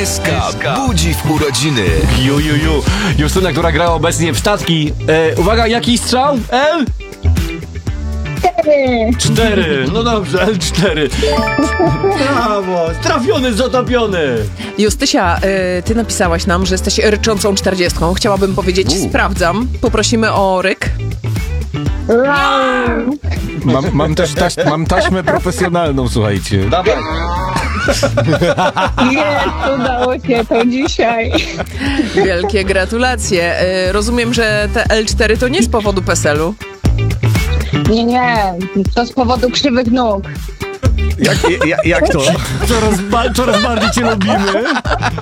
SK budzi w urodziny. Justyna, która gra obecnie w statki. Uwaga, jaki strzał? L? 4. No dobrze, L4. Brawo, trafiony, zatopiony. Justysia, ty napisałaś nam, że jesteś ryczącą 40. Chciałabym powiedzieć, sprawdzam. Poprosimy o ryk. Mam taśmę profesjonalną, słuchajcie. Dawaj. Jest, udało się to dzisiaj. Wielkie gratulacje. Rozumiem, że te L4 to nie z powodu PESEL-u. Nie, to z powodu krzywych nóg. Jak to? Coraz bardziej cię lubimy.